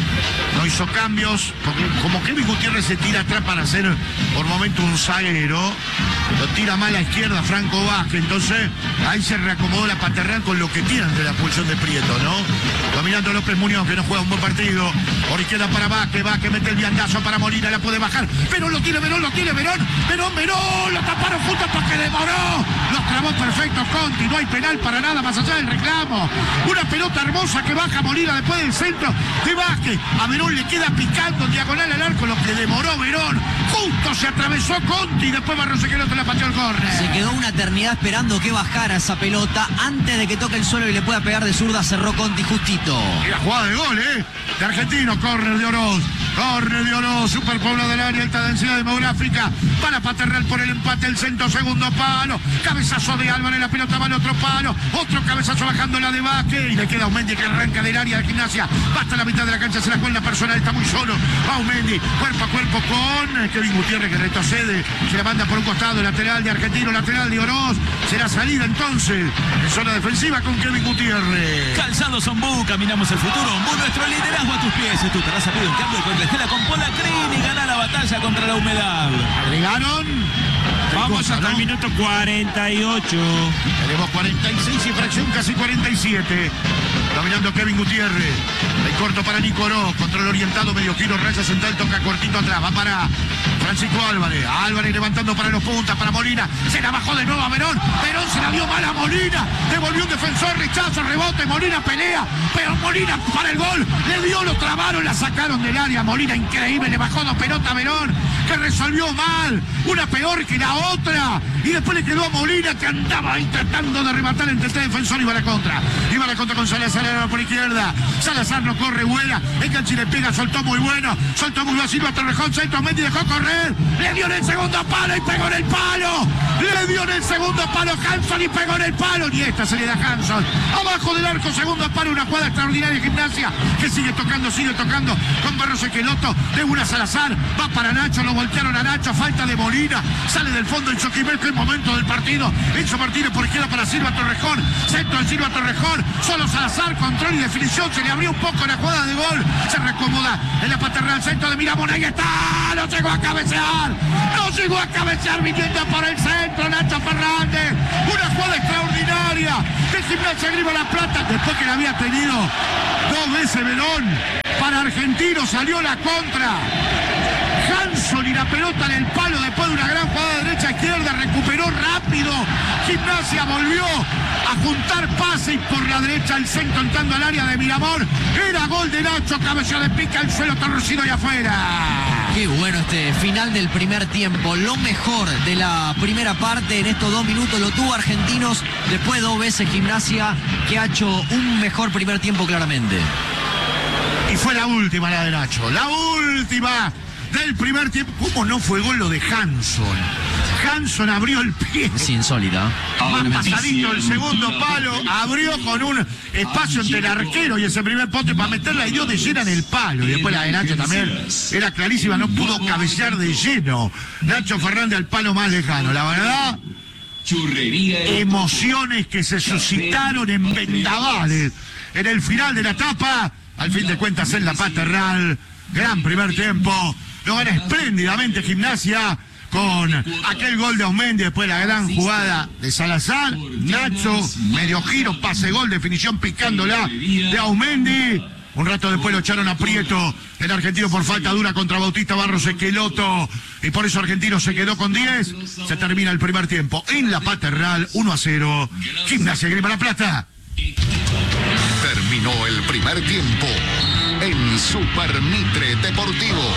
no hizo cambios, porque como Kevin Gutiérrez se tira atrás para hacer por momento un zaguero, lo tira mal a la izquierda Franco Vázquez, entonces ahí se reacomodó la paternal con lo que tiran de la pulsión de Prieto, ¿no? Dominando López Muñoz, que no juega un buen partido, por izquierda para Vázquez, Vázquez mete el viandazo para Molina, la puede bajar, pero lo tiene Verón, lo tiene Verón, Verón, Verón, lo taparon justo porque demoró, los clavó perfecto Conti, no hay penal para nada más allá del reclamo, una pelota hermosa que baja Molina después del centro de Vázquez, a Verón le queda picando diagonal al arco, lo que demoró Verón, justo se atravesó Conti y después Barros Esqueloto la pateó el córner. Se quedó una eternidad esperando que bajara esa pelota antes de que toque el suelo y le pueda pegar de zurda, cerró Conti justito. Y la jugada de gol, ¿eh? De Argentino, córner de Oroz, córner de Oroz, superpoblado del área, alta densidad demográfica, para Paternal por el empate, el centro, segundo palo, cabezazo de Álvarez, la pelota va al otro palo, otro cabezazo bajando la de Vázquez, y le queda Aumendi que arranca del área de Gimnasia, basta la mitad de la cancha, se la cuelga personal, está muy solo, Aumendi, cuerpo a cuerpo con Kevin Gutiérrez, que retrocede, se la manda por un costado, lateral de Argentino, lateral de Oroz, será salida entonces, en zona defensiva con Kevin Gutiérrez. Calzado Ombú, caminamos el futuro. Ombú, nuestro liderazgo a tus pies. Tu terraza pide un cambio con la Vergela con Polacrini y gana la batalla contra la humedad. Agregaron. Vamos cosa, hasta ¿no? el minuto cuarenta y ocho. Tenemos cuarenta y seis y fracción, casi cuarenta y siete. Dominando Kevin Gutiérrez. El corto para Nicoró. Control orientado, medio giro, raya central, toca cortito atrás. Va para Francisco Álvarez. Álvarez levantando para los puntas, para Molina. Se la bajó de nuevo a Verón. Verón se la dio mal a Molina. Devolvió un defensor, rechazo, rebote. Molina pelea. Pero Molina para el gol. Le dio, lo trabaron, la sacaron del área. Molina increíble. Le bajó dos pelotas a Verón, que resolvió mal. Una peor que la otra. Y después le quedó a Molina, que andaba ahí tratando de rematar entre tres defensores. Iba a la contra. Iba a la contra con Salazar por izquierda. Salazar no corre, buena. Enganche y le pega, soltó muy bueno. Soltó muy bueno. Silva Torrejón, centro, Mendy dejó correr. Le dio en el segundo palo y pegó en el palo. Le dio en el segundo palo Hanson y pegó en el palo. Y esta se le da a Hanson. Abajo del arco, segundo palo. Una jugada extraordinaria de Gimnasia, que sigue tocando, sigue tocando. Con Barros Esqueloto. De una Salazar. Va para Nacho. Lo voltearon a Nacho. Falta de Molina. Sale del fondo el Choquimeco. El momento del partido. Enzo Martínez por izquierda para Silva Torrejón. Centro de Silva Torrejón. Solo Salazar. Control y definición. Se le abrió un poco la jugada de gol. Se reacomoda en la paternal. Centro de Miramón. Ahí está. No llegó a cabecear. No llegó a cabecear. Viniendo por el centro. Nacho Fernández. Una jugada extraordinaria del Gimnasia Grima La Plata. Después que la había tenido dos veces Verón. Para Argentino salió la contra. Hanson y la pelota en el palo después de una gran jugada de derecha a izquierda. Recuperó rápido. Gimnasia volvió a juntar pase y por la derecha el centro entrando al área de Miramón. Era gol de Nacho. Cabeceo de pica, el suelo torcido y afuera. Qué bueno este final del primer tiempo. Lo mejor de la primera parte en estos dos minutos lo tuvo Argentinos. Después dos veces Gimnasia, que ha hecho un mejor primer tiempo claramente. Y fue la última la de Nacho. La última del primer tiempo. ¿Cómo no fue gol lo de Hanson? Hanson abrió el pie. Es insólita. Más pasadito el segundo palo. Abrió con un espacio entre el arquero y ese primer poste para meterla y dio de llena en el palo. Y después la de Nacho también era clarísima. No pudo cabecear de lleno. Nacho Fernández al palo más lejano. La verdad, emociones que se suscitaron en vendavales en el final de la etapa. Al fin de cuentas en la paternal. Gran primer tiempo. Lo gana espléndidamente Gimnasia con aquel gol de Aumendi, después la gran jugada de Salazar. Nacho, medio giro, pase gol, definición picándola de Aumendi. Un rato después lo echaron a Prieto, el argentino, por falta dura contra Bautista Barros Esqueloto. Y por eso Argentino se quedó con diez. Se termina el primer tiempo en la paternal, uno a cero. Gimnasia Grima La Plata. Terminó el primer tiempo en Super Mitre Deportivo.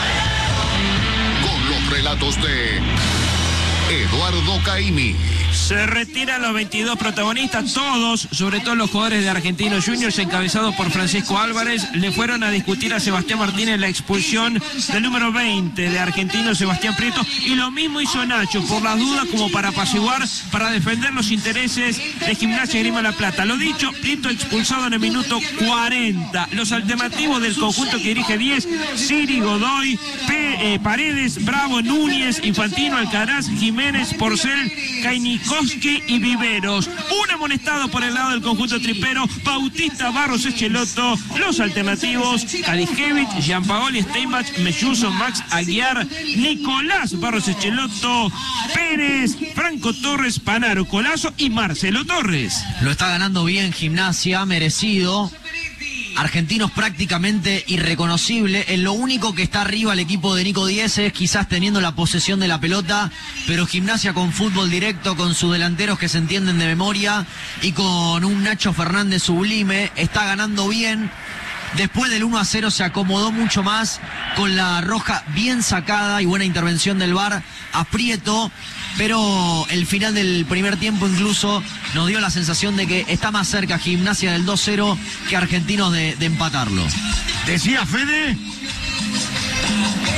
Con los relatos de Eduardo Caimi. Se retiran los veintidós protagonistas, todos, sobre todo los jugadores de Argentinos Juniors, encabezados por Francisco Álvarez, le fueron a discutir a Sebastián Martínez la expulsión del número veinte de Argentinos, Sebastián Prieto, y lo mismo hizo Nacho, por las dudas, como para apaciguar, para defender los intereses de Gimnasia Grima La Plata. Lo dicho, Prieto expulsado en el minuto cuarenta. Los alternativos del conjunto que dirige diez, Siri, Godoy, P, eh, Paredes, Bravo, Núñez, Infantino, Alcaraz, Jiménez, Porcel, Kainikowski y Viveros. Un amonestado por el lado del conjunto tripero, Bautista Barros Esqueloto. Los alternativos, Kaliskevich, Gianpaoli, Steinbach, Melluso, Max Aguiar, Nicolás Barros Esqueloto, Pérez, Franco Torres, Panaro Colazo y Marcelo Torres. Lo está ganando bien Gimnasia, merecido. Argentinos prácticamente irreconocible. En lo único que está arriba el equipo de Nico Díez, quizás teniendo la posesión de la pelota, pero Gimnasia con fútbol directo, con sus delanteros que se entienden de memoria y con un Nacho Fernández sublime, está ganando bien. Después del uno a cero se acomodó mucho más, con la roja bien sacada y buena intervención del V A R a Prieto, pero el final del primer tiempo incluso nos dio la sensación de que está más cerca Gimnasia del dos cero que Argentinos de, de empatarlo. Decía Fede,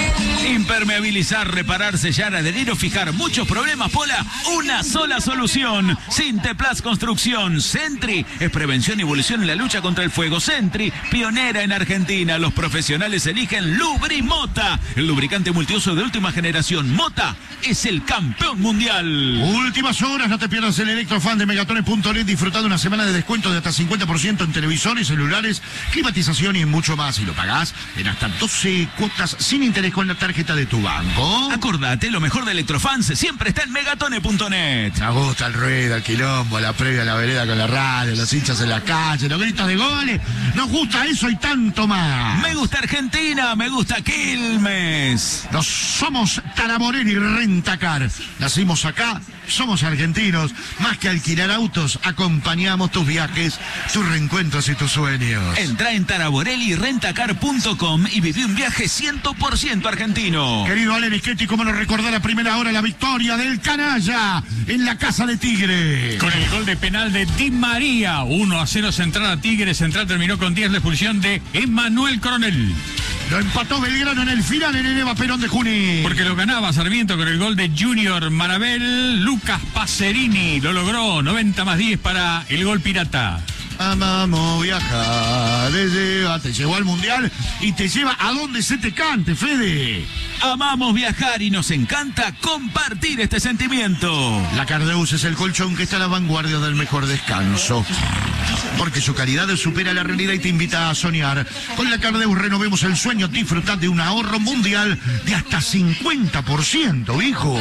Impermeabilizar, reparar, sellar, adherir o fijar muchos problemas, Pola, una sola solución. Sinteplas Construcción. Sentry es prevención y evolución en la lucha contra el fuego. Sentry, pionera en Argentina. Los profesionales eligen Lubrimota, el lubricante multiuso de última generación. Mota es el campeón mundial. Últimas horas, no te pierdas el Electrofan de megatones punto net, disfrutando una semana de descuento de hasta cincuenta por ciento en televisores, celulares, climatización y mucho más. Y lo pagás en hasta doce cuotas sin interés con la tarjeta de tu banco. Acordate, lo mejor de Electrofans siempre está en megatone punto net. Nos gusta el ruido, el quilombo, la previa, la vereda con la radio, los hinchas en la calle, los gritos de goles. Nos gusta eso y tanto más. Me gusta Argentina, me gusta Quilmes. Nos somos Taramorelli Rentacar. Nacimos acá, somos argentinos. Más que alquilar autos, acompañamos tus viajes, tus reencuentros y tus sueños. Entra en taraborelli rentacar punto com y viví un viaje cien por ciento argentino. Querido Alen Schetti, cómo nos recordar a primera hora la victoria del canalla en la casa de Tigre. Con el gol de penal de Di María, uno a cero Central a Tigre. Central terminó con diez, la expulsión de Emmanuel Coronel. Lo empató Belgrano en el final en el Eva Perón de Junín. Porque lo ganaba Sarmiento con el gol de Junior Marabel. Lucas Pacerini lo logró, noventa más diez para el gol pirata. Amamos viajar, te lleva, te llevó al Mundial y te lleva a donde se te cante, Fede. Amamos viajar y nos encanta compartir este sentimiento. La Cardeus es el colchón que está a la vanguardia del mejor descanso. Porque su calidad supera la realidad y te invita a soñar. Con la Cardeus renovemos el sueño, disfrutar de un ahorro mundial de hasta cincuenta por ciento, hijo.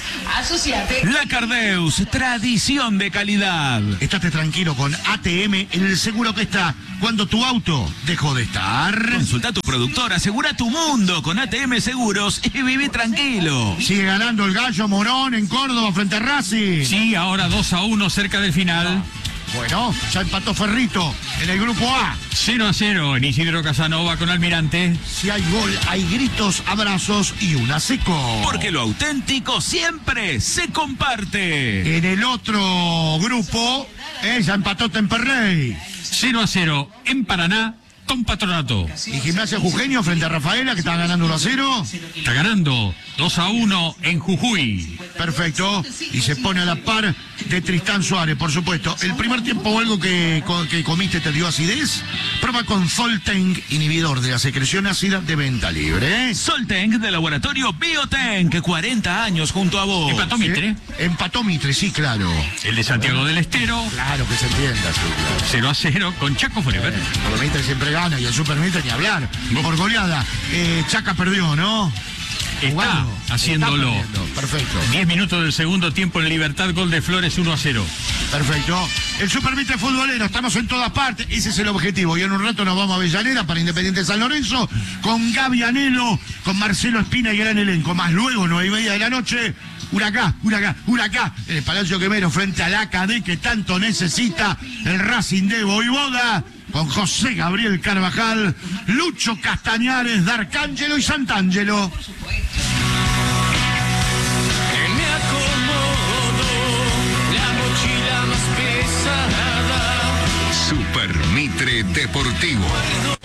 La Cardeus, tradición de calidad. Estate tranquilo con A T M, el seguro que está cuando tu auto dejó de estar. Consulta a tu productor, asegura tu mundo con A T M Seguros y viví tranquilo. Sigue ganando el Gallo Morón en Córdoba frente a Racing. Sí, ahora dos a uno cerca del final. Bueno, ya empató Ferrito en el grupo A. cero a cero en Isidro Casanova con Almirante. Si hay gol, hay gritos, abrazos y una seco. Porque lo auténtico siempre se comparte. En el otro grupo, eh, ya empató Temperley. cero a cero en Paraná con Patronato. Y Gimnasia Jujeño frente a Rafaela, que está ganando uno a cero. Está ganando dos a uno en Jujuy. Perfecto. Y se pone a la par de Tristán Suárez, por supuesto. ¿El primer tiempo o algo que, que comiste te dio acidez? Prueba con Zolteng, inhibidor de la secreción ácida de venta libre. Solteng de laboratorio Biotank, cuarenta años junto a vos. Empató Mitre. ¿Sí? Empató Mitre, sí, claro. El de Santiago del Estero. Claro que se entienda, sí, claro. cero a cero con Chaco Forever. Por Mitre siempre gana y el Super Mitre ni hablar. Por goleada. Eh, Chaca perdió, ¿no? Está Jugando. haciéndolo. Está perdiendo. Perfecto. diez minutos del segundo tiempo en Libertad, gol de Flores uno a cero. Perfecto. El Super Mitre futbolero, estamos en todas partes. Ese es el objetivo. Y en un rato nos vamos a Avellaneda para Independiente San Lorenzo con Gaby Anelo, con Marcelo Espina y gran elenco. Más luego, nueve y media de la noche. Huracán, Huracán, Huracán, en el Palacio Quemero frente al A C A D que tanto necesita el Racing de Voivoda, con José Gabriel Carvajal, Lucho Castañares, D'Arcángelo y Santangelo. Me acomodo la mochila más pesada. Super Mitre Deportivo.